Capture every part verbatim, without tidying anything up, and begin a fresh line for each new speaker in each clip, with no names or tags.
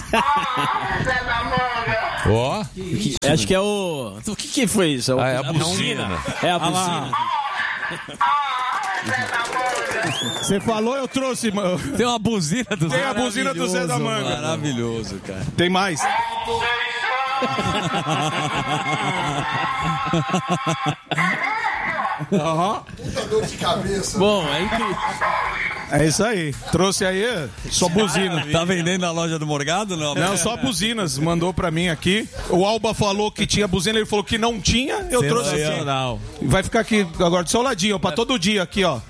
Ó.
Oh. Acho que é o... O que que foi isso?
Ah, é a buzina.
É a buzina.
Você falou, eu trouxe.
Tem uma buzina do Zé.
Tem a buzina do Zé da Manga.
Maravilhoso, cara.
Tem mais?
Aham. Puta dor de cabeça.
Bom, é incrível.
É isso aí. Trouxe aí só buzina.
Tá vendendo na loja do Morgado, não?
Não, só buzinas. Mandou pra mim aqui. O Alba falou que tinha buzina, ele falou que não tinha. Eu trouxe aqui. Vai ficar aqui agora do seu ladinho, ó, pra todo dia aqui, ó.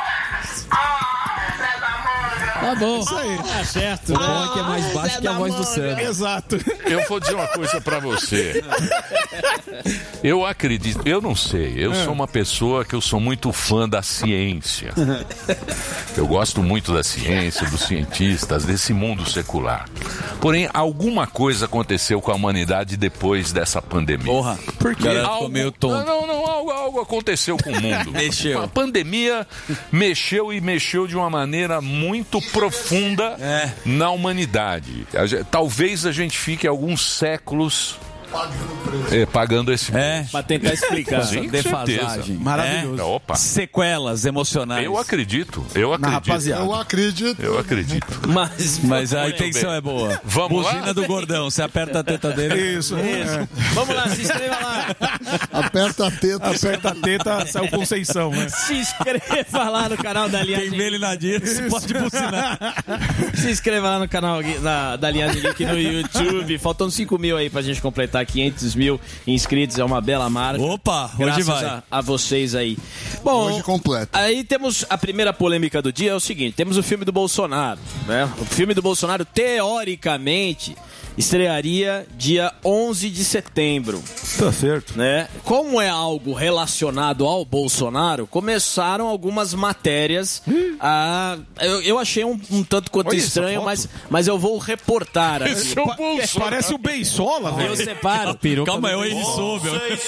Tá bom.
Isso aí.
É certo.
O bom é que é mais baixo que a voz do Sam.
Exato.
Eu vou dizer uma coisa pra você. Eu acredito, eu não sei, eu sou uma pessoa que eu sou muito fã da ciência. Eu gosto muito da ciência, dos cientistas, desse mundo secular. Porém, alguma coisa aconteceu com a humanidade depois dessa pandemia.
Porra,
porque
algo... meio tonto.
Não, não, algo, algo aconteceu com o mundo.
Mexeu.
A pandemia mexeu e mexeu de uma maneira muito profunda
é.
na humanidade. Talvez a gente fique alguns séculos pagando, é, pagando esse
é.
Pra tentar explicar.
Sim,
defasagem.
Maravilhoso.
É. Opa.
Sequelas emocionais.
Eu acredito. Eu acredito.
Rapaziada.
Eu acredito.
Eu acredito.
Mas,
Mas a intenção bem. É boa.
Vamos
Buzina
lá?
do gordão. Você aperta a teta dele.
Isso.
Isso. É. Vamos lá, se inscreva lá.
Aperta a teta.
Aperta a teta, saiu Conceição, né?
Se inscreva lá no canal da Linhagem.
Quem vê ele na dia, você pode buzinar.
Se inscreva lá no canal da, da Linhagem Geek no YouTube. Faltam cinco mil aí pra gente completar quinhentos mil inscritos. É uma bela marca.
Opa, hoje
Graças
vai.
A, a vocês aí. Bom,
hoje completo.
Aí temos a primeira polêmica do dia, é o seguinte. Temos o filme do Bolsonaro, né? O filme do Bolsonaro, teoricamente, estrearia dia onze de setembro.
Tá certo.
Né? Como é algo relacionado ao Bolsonaro, começaram algumas matérias a... Eu, eu achei um, um tanto quanto
Olha
estranho, mas, mas eu vou reportar aqui.
Esse é o Bolsonaro.
Parece o Beisola, velho.
Eu separo.
Calma, eu ele soube.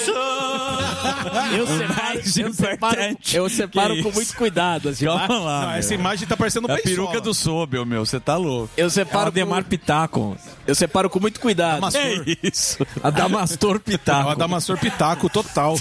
Eu separo, eu separo, eu separo com muito cuidado. Assim,
Calma lá.
Não, essa imagem tá parecendo o
É a
Beisola.
peruca do Sobel, meu. Você tá louco.
Eu separo
é o Ademar
com...
Pitaco.
Eu separo com muito cuidado.
Damastor.
É isso. Adamastor Pitaco.
É o Adamastor Pitaco total.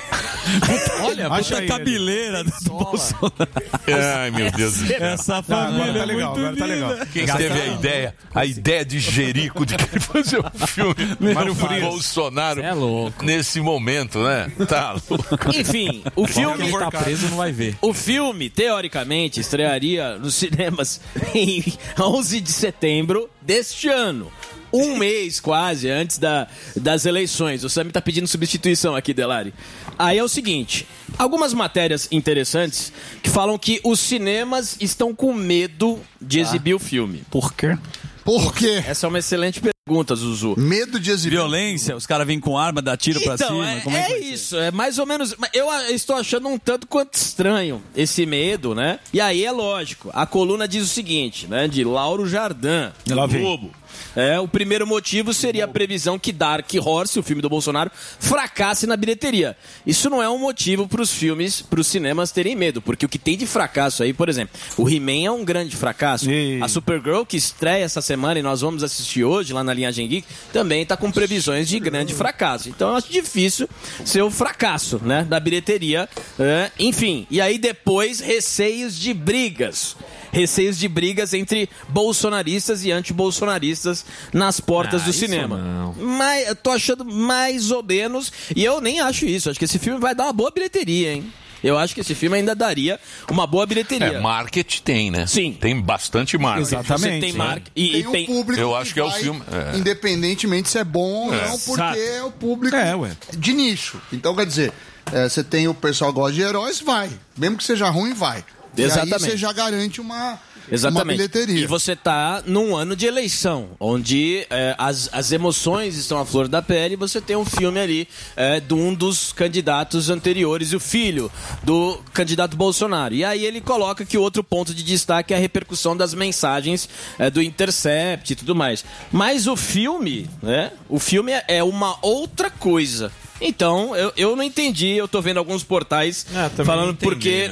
Olha,
acha
puta cabeleira do Bolsonaro.
Ai, meu Deus do céu.
Essa
Não,
família
agora tá
é
legal,
muito
agora tá legal.
linda.
Quem teve a ideia? A ideia de Jerico de querer fazer um filme
Mário
do
Frias.
Bolsonaro
É louco.
nesse momento, né? Tá louco.
Enfim, o filme...
Quem tá preso não vai ver.
O filme, teoricamente, estrearia nos cinemas em onze de setembro deste ano. Um mês quase antes da, das eleições. O Sam tá pedindo substituição aqui, Delari. Aí é o seguinte, algumas matérias interessantes que falam que os cinemas estão com medo de exibir ah. o filme.
Por quê?
Por quê?
Essa é uma excelente pergunta, Zuzu.
Medo de exibir.
Violência, os caras vêm com arma, dá tiro
Então,
pra cima.
é,
Como é,
é
que
isso, é mais ou menos. Eu estou achando um tanto quanto estranho esse medo, né? E aí é lógico, a coluna diz o seguinte, né? De Lauro Jardim, do Globo. É, o primeiro motivo seria a previsão que Dark Horse, o filme do Bolsonaro, fracasse na bilheteria. Isso não é um motivo para os filmes, para os cinemas terem medo, porque o que tem de fracasso aí, por exemplo, o He-Man é um grande fracasso. E... A Supergirl, que estreia essa semana e nós vamos assistir hoje lá na Linhagem Geek, também está com previsões de grande fracasso. Então eu acho difícil ser o fracasso, né, da bilheteria. É, enfim, e aí depois receios de brigas. Receios de brigas entre bolsonaristas e antibolsonaristas nas portas
ah,
do cinema.
Não.
Mas eu tô achando mais ou menos, e eu nem acho isso, acho que esse filme vai dar uma boa bilheteria, hein? Eu acho que esse filme ainda daria uma boa bilheteria.
É, marketing tem, né?
Sim.
Tem bastante marketing.
Exatamente.
Você tem marketing. E,
tem
e
um
tem...
público
Eu acho que é o
vai,
filme, é.
independentemente se é bom ou
É.
não, porque
Exato.
é o público
É, ué.
de nicho. Então, quer dizer, é, você tem o pessoal que gosta de heróis, vai. Mesmo que seja ruim, vai.
Exatamente.
E aí você já garante uma...
Exatamente.
Uma bilheteria.
E você tá num ano de eleição, onde é, as, as emoções estão à flor da pele, e você tem um filme ali é, de um dos candidatos anteriores, o filho do candidato Bolsonaro. E aí ele coloca que o outro ponto de destaque é a repercussão das mensagens é, do Intercept e tudo mais. Mas o filme, né? O filme é uma outra coisa. Então, eu, eu não entendi, eu tô vendo alguns portais
Ah,
falando
não entendi,
porque,
não.
né?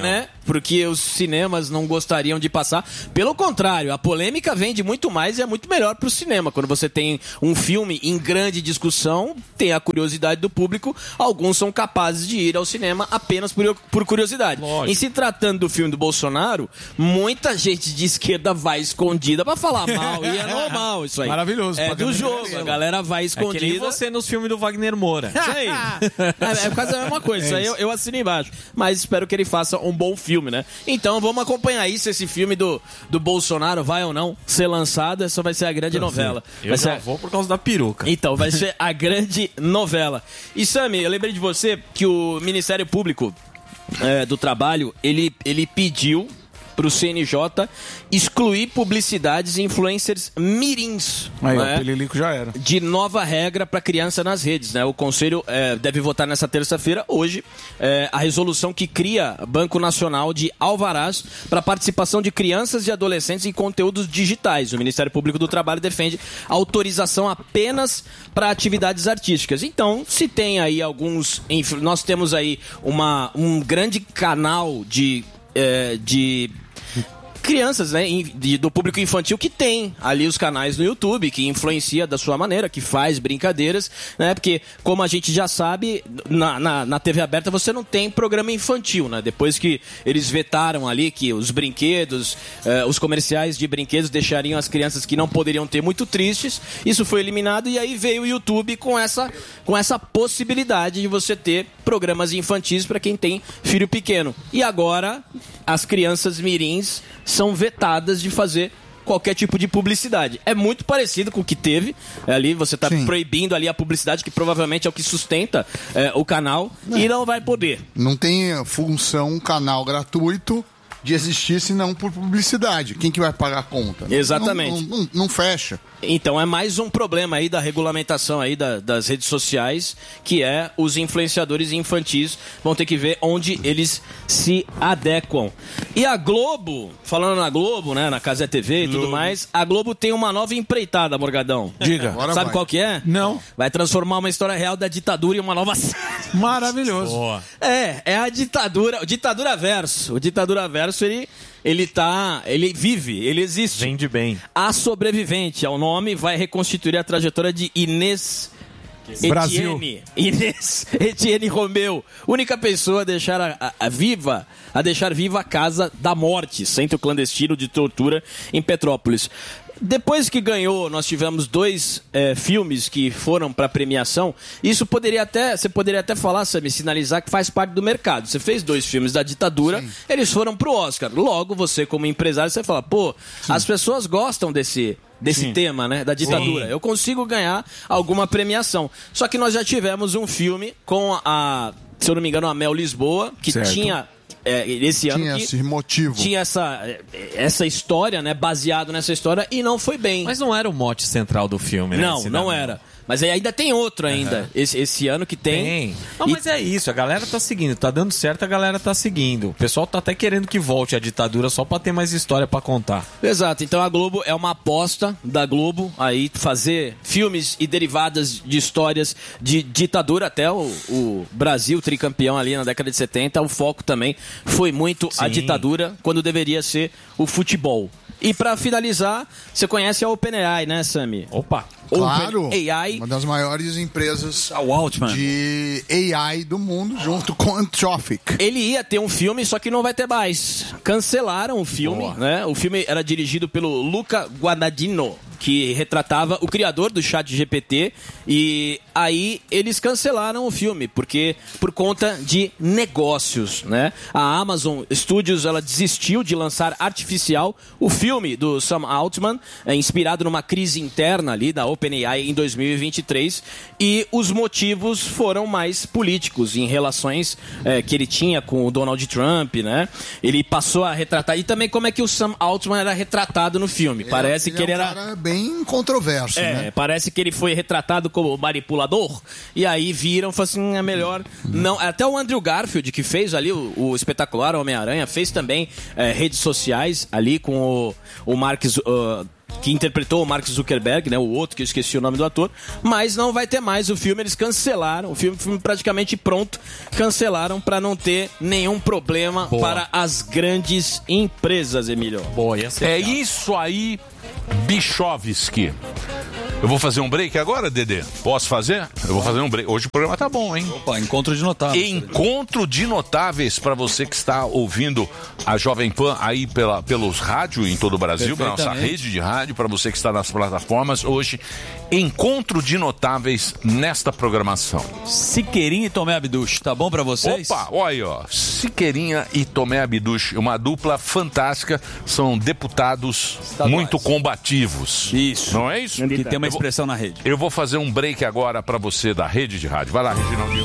porque os cinemas não gostariam de passar. Pelo contrário, a polêmica vende muito mais e é muito melhor pro cinema. Quando você tem um filme em grande discussão, tem a curiosidade do público, alguns são capazes de ir ao cinema apenas por, por curiosidade. Lógico. Em se tratando do filme do Bolsonaro, muita gente de esquerda vai escondida pra falar mal, e é normal isso aí.
Maravilhoso.
É do jogo, a galera vai escondida.
É que nem você nos filmes do Wagner Moura.
Isso aí. É, é quase a mesma coisa, isso aí eu, eu assino embaixo. Mas espero que ele faça um bom filme, né? Então vamos acompanhar isso, esse filme do, do Bolsonaro vai ou não ser lançado, essa vai ser a grande novela.
Eu
vai
já
ser...
vou por causa da peruca.
Então, vai ser a grande novela. E Sami, eu lembrei de você que o Ministério Público é, do Trabalho, ele, ele pediu pro C N J excluir publicidades e influencers mirins.
Aí,
né?
o Pelilico já era.
De nova regra para criança nas redes, né? O Conselho é, deve votar nessa terça-feira, hoje, é, a resolução que cria Banco Nacional de Alvarás para participação de crianças e adolescentes em conteúdos digitais. O Ministério Público do Trabalho defende autorização apenas para atividades artísticas. Então, se tem aí alguns... Nós temos aí uma, um grande canal de... É, de crianças, né, de, do público infantil que tem ali os canais no YouTube, que influencia da sua maneira, que faz brincadeiras, né, porque como a gente já sabe, na, na, na T V aberta você não tem programa infantil, né, depois que eles vetaram ali que os brinquedos, eh, os comerciais de brinquedos deixariam as crianças que não poderiam ter muito tristes, isso foi eliminado e aí veio o YouTube com essa, com essa possibilidade de você ter programas infantis para quem tem filho pequeno. E agora as crianças mirins são vetadas de fazer qualquer tipo de publicidade. É muito parecido com o que teve ali, você está proibindo ali a publicidade, que provavelmente é o que sustenta é, o canal, é. E não vai poder.
Não tem função canal gratuito de existir senão por publicidade. Quem que vai pagar a conta?
Exatamente.
Não, não, não fecha.
Então é mais um problema aí da regulamentação aí da, das redes sociais, que é os influenciadores infantis vão ter que ver onde eles se adequam. E a Globo, falando na Globo, né, na Cazé T V e Globo. Tudo mais, a Globo tem uma nova empreitada, Morgadão.
Diga.
Agora
Sabe
vai.
Qual que é?
Não.
Vai transformar uma história real da ditadura em uma nova série.
Maravilhoso.
Boa.
É, é a ditadura, o ditadura verso. O ditadura verso, ele... Ele tá. Ele vive, ele existe.
Vende bem.
A Sobrevivente é o nome, vai reconstituir a trajetória de Inês
Brasil.
Etienne. Inês Etienne Romeu, única pessoa a deixar a, a, a viva, a deixar viva a Casa da Morte, centro clandestino de tortura em Petrópolis. Depois que ganhou, nós tivemos dois é, filmes que foram para premiação. Isso poderia até, você poderia até falar, Sami, sinalizar que faz parte do mercado. Você fez dois filmes da ditadura, sim, eles foram pro Oscar. Logo, você como empresário, você fala, pô, sim, as pessoas gostam desse... desse sim, tema, né, da ditadura. Sim. Eu consigo ganhar alguma premiação. Só que nós já tivemos um filme com a, se eu não me engano, a Mel Lisboa, que certo. tinha... É, esse ano
tinha
que
esse motivo.
Tinha essa, essa história, né? Baseado nessa história e não foi bem.
Mas não era o mote central do filme, né?
Não, não era. Mas ainda tem outro ainda, uhum. esse, esse ano que tem.
Tem. Não, e... mas é isso, a galera tá seguindo, tá dando certo, a galera tá seguindo. O pessoal tá até querendo que volte a ditadura só pra ter mais história pra contar.
Exato, então a Globo é uma aposta da Globo aí fazer filmes e derivadas de histórias de ditadura, até o, o Brasil tricampeão ali na década de setenta, o foco também foi muito Sim. a ditadura, quando deveria ser o futebol. E pra finalizar, você conhece a OpenAI, né, Sami?
Opa!
Claro,
OpenAI,
uma das maiores empresas
Altman.
de A I do mundo, junto com Anthropic.
Ele ia ter um filme, só que não vai ter mais. Cancelaram o filme, Boa. né? O filme era dirigido pelo Luca Guadagnino, que retratava o criador do Chat G P T, e aí eles cancelaram o filme, porque por conta de negócios, né? A Amazon Studios, ela desistiu de lançar artificial o filme do Sam Altman, é, inspirado numa crise interna ali da OpenAI em dois mil e vinte e três, e os motivos foram mais políticos, em relações é, que ele tinha com o Donald Trump, né? Ele passou a retratar, e também como é que o Sam Altman era retratado no filme. Parece
ele
que ele
é um
era...
cara bem controverso,
é,
né?
Parece que ele foi retratado como manipulador, e aí viram, falaram assim, é melhor não... Até o Andrew Garfield, que fez ali o, o espetacular Homem-Aranha, fez também é, redes sociais ali com o, o Mark uh, que interpretou o Mark Zuckerberg, né? O outro, que eu esqueci o nome do ator. Mas não vai ter mais o filme, eles cancelaram. O filme, filme praticamente pronto, cancelaram para não ter nenhum problema Boa. para as grandes empresas, Emílio.
Boa, ia ser é legal. Isso aí, Bichovski. Eu vou fazer um break agora, Dedê? Posso fazer? Eu vou fazer um break. Hoje o programa tá bom, hein?
Opa, encontro de notáveis.
Encontro de notáveis para você que está ouvindo a Jovem Pan aí pela, pelos rádios em todo o Brasil, pela nossa rede de rádio, para você que está nas plataformas. Hoje, encontro de notáveis nesta programação.
Siqueirinha e Tomé Abduch, tá bom para vocês?
Opa, olha aí, ó. Siqueirinha e Tomé Abduch, uma dupla fantástica. São deputados Estaduais. muito combativos.
Isso.
Não é isso?
Que tem uma expressão na rede.
Eu vou fazer um break agora pra você da rede de rádio. Vai lá, Reginaldinho.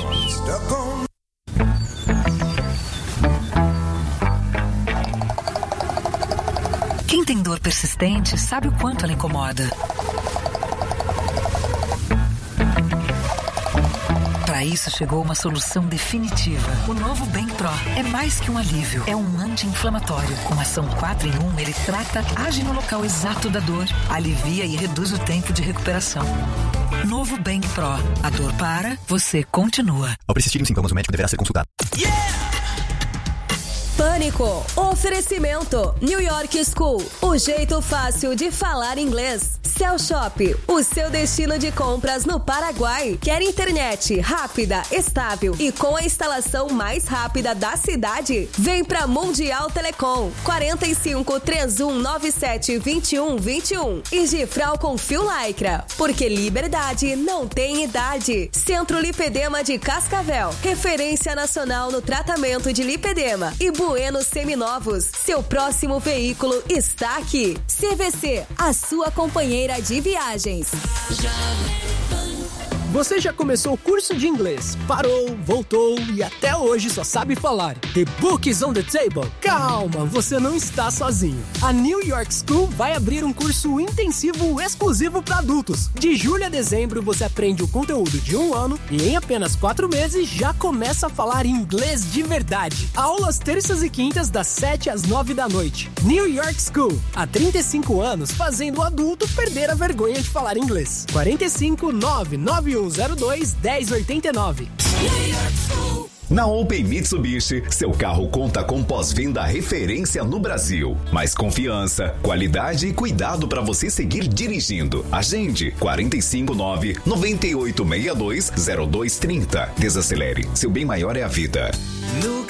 Quem tem dor persistente sabe o quanto ela incomoda. Para isso chegou uma solução definitiva. O novo Bem Pro é mais que um alívio. É um anti-inflamatório. Com ação quatro em um, ele trata, age no local exato da dor, alivia e reduz o tempo de recuperação. Novo Bem Pro. A dor para, você continua.
Ao persistirem os sintomas, o médico deverá ser consultado.
Yeah! Pânico. Oferecimento. New York School. O jeito fácil de falar inglês. Cell Shop. O seu destino de compras no Paraguai. Quer internet rápida, estável e com a instalação mais rápida da cidade? Vem pra Mundial Telecom. quarenta e cinco, trinta e um, noventa e sete, vinte e um, vinte e um. E Gifral com fio Lycra. Porque liberdade não tem idade. Centro Lipedema de Cascavel. Referência nacional no tratamento de lipedema. E Bueno Seminovos, seu próximo veículo está aqui. C V C, a sua companheira de viagens.
Você já começou o curso de inglês, parou, voltou e até hoje só sabe falar The book is on the table? Calma, você não está sozinho. A New York School vai abrir um curso intensivo exclusivo para adultos. De julho a dezembro você aprende o conteúdo de um ano e em apenas quatro meses já começa a falar inglês de verdade. Aulas terças e quintas das sete às nove da noite. New York School, há trinta e cinco anos fazendo o adulto perder a vergonha de falar inglês. quarenta e cinco, nove nove um zero dois, dez oitenta e nove.
Na Open Mitsubishi, seu carro conta com pós-venda referência no Brasil. Mais confiança, qualidade e cuidado para você seguir dirigindo. Agende quarenta e cinco, nove nove oito seis dois, zero dois três zero. Desacelere, seu bem maior é a vida.